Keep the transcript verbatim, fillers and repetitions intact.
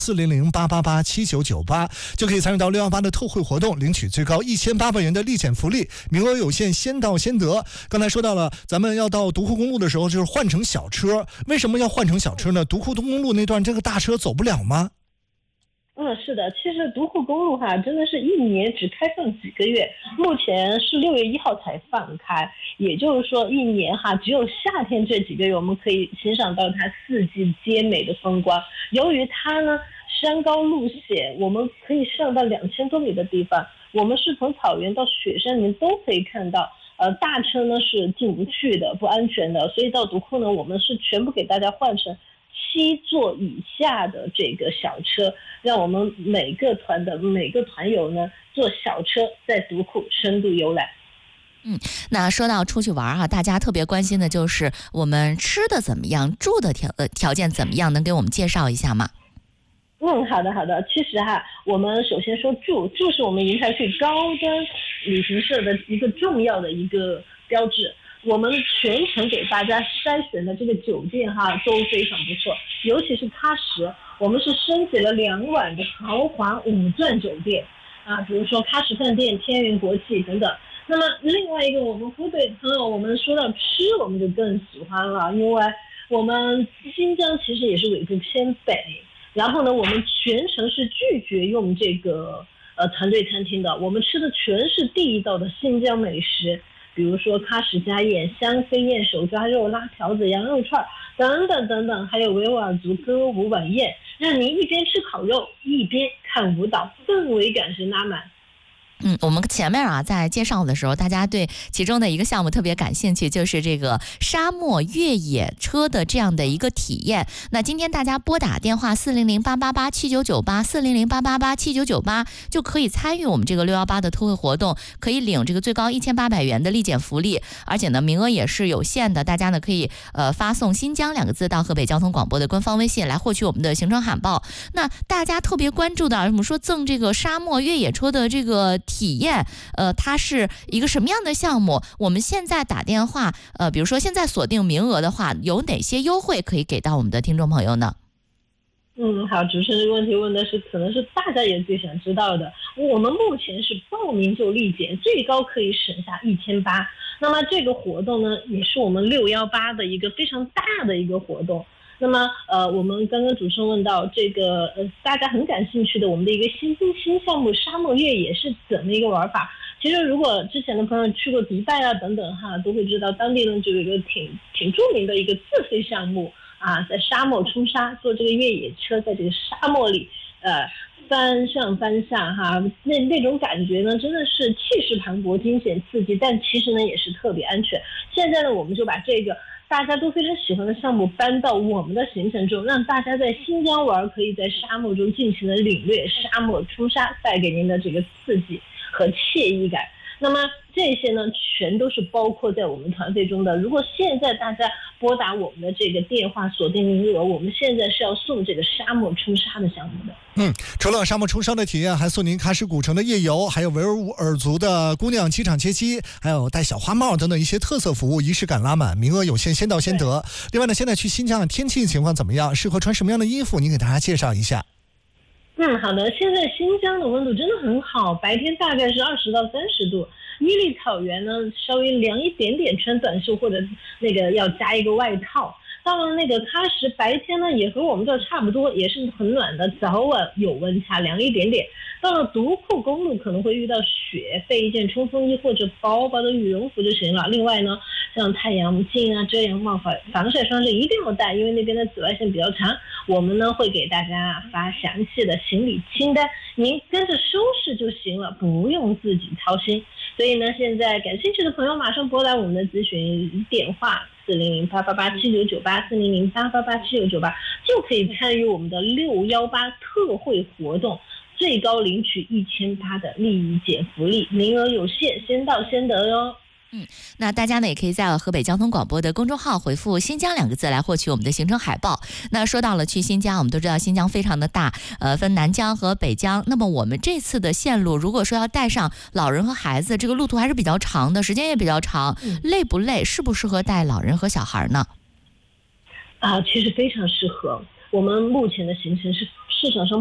四零零八八八七九九八就可以参与到六一八的特惠活动，领取最高一千八百元的立减福利，名额有限，先到先得。刚才说到了，咱们要到独库公路的时候，就是换成小车。为什么要换成小车呢？独库公路那段这个大车走不了吗？ 嗯，是的，其实独库公路哈，真的是一年只开放几个月，目前是六月一号才放开，也就是说一年哈，只有夏天这几个月我们可以欣赏到它四季皆美的风光。由于它呢山高路险，我们可以上到两千多米的地方，我们是从草原到雪山里面都可以看到。呃，大车呢是进不去的，不安全的，所以到独库呢，我们是全部给大家换成七座以下的这个小车，让我们每个团的每个团友呢坐小车在独库深度游览。 嗯，那说到出去玩哈，大家特别关心的就是我们吃的怎么样，住的条呃条件怎么样，能给我们介绍一下吗？ 嗯，好的好的。其实哈，我们首先说住，住是我们银泰区高端旅行社的一个重要的一个标志。我们全程给大家筛选的这个酒店哈都非常不错，尤其是喀什，我们是升级了两晚的豪华五钻酒店啊，比如说喀什饭店、天元国际等等。那么另外一个，我们湖北朋友，我们说到吃，我们就更喜欢了，因为我们新疆其实也是纬度偏北。然后呢，我们全程是拒绝用这个呃团队餐厅的，我们吃的全是地道的新疆美食，比如说喀什家宴、香飞宴、手抓肉、拉条子、羊肉串等等等等，还有维吾尔族歌舞晚宴，让您一边吃烤肉一边看舞蹈，氛围感是拉满。 嗯，我们前面啊在介绍的时候，大家对其中的一个项目特别感兴趣，就是这个沙漠越野车的这样的一个体验。那今天大家拨打电话四零零八八八七九九八四零零八八八七九九八就可以参与我们这个六一八的特惠活动，可以领这个最高一千八百元的立减福利，而且呢名额也是有限的，大家呢可以呃发送新疆两个字到河北交通广播的官方微信来获取我们的行程海报。那大家特别关注的，我们说赠这个沙漠越野车的这个体验，呃，它是一个什么样的项目？我们现在打电话，呃，比如说现在锁定名额的话，有哪些优惠可以给到我们的听众朋友呢？ 嗯，好，主持人这个问题问的是可能是大家也最想知道的。我们目前是报名就立减，最高可以省下一千八。那么这个活动呢，也是我们六一八的一个非常大的一个活动。那么呃，我们刚刚主持人问到这个呃，大家很感兴趣的我们的一个新新项目沙漠越野是怎么一个玩法？其实如果之前的朋友去过迪拜啊等等哈，都会知道当地呢就有一个挺挺著名的一个自费项目啊，在沙漠冲沙，坐这个越野车在这个沙漠里呃翻上翻下哈，那那种感觉呢真的是气势磅礴、惊险刺激，但其实呢也是特别安全。现在呢我们就把这个大家都非常喜欢的项目搬到我们的行程中，让大家在新疆玩，可以在沙漠中尽情的领略沙漠冲沙带给您的这个刺激和惬意感。那么这些呢全都是包括在我们团费中的。如果现在大家拨打我们的这个电话锁定名额，我们现在是要送这个沙漠冲沙的项目的。 嗯，除了沙漠冲沙的体验，还送您喀什古城的夜游，还有维吾尔族的姑娘机场接机，还有戴小花帽等等一些特色服务，仪式感拉满，名额有限，先到先得。另外呢，现在去新疆天气情况怎么样？适合穿什么样的衣服？您给大家介绍一下。 嗯，好的。现在新疆的温度真的很好，白天大概是二十到三十度，伊犁草原呢稍微凉一点点，穿短袖或者那个要加一个外套。到了那个喀什，白天呢也和我们这差不多，也是很暖的，早晚有温差，凉一点点。到了独库公路可能会遇到雪，备一件冲锋衣或者薄薄的羽绒服就行了。另外呢，像太阳镜啊、遮阳帽、防晒霜是一定要带，因为那边的紫外线比较强。我们呢会给大家发详细的行李清单，您跟着收拾就行了，不用自己操心。所以呢，现在感兴趣的朋友马上拨打我们的咨询电话四零零八八八七九九八四零零八八八七九九八，就可以参与我们的六一八特惠活动，最高领取一千八的立减福利，名额有限，先到先得哟。 嗯，那大家呢也可以在河北交通广播的公众号回复新疆两个字来获取我们的行程海报。那说到了去新疆，我们都知道新疆非常的大，呃，分南疆和北疆。那么我们这次的线路，如果说要带上老人和孩子，这个路途还是比较长的，时间也比较长，累不累？适不适合带老人和小孩呢？ 啊，其实非常适合。 我们目前的行程是市场上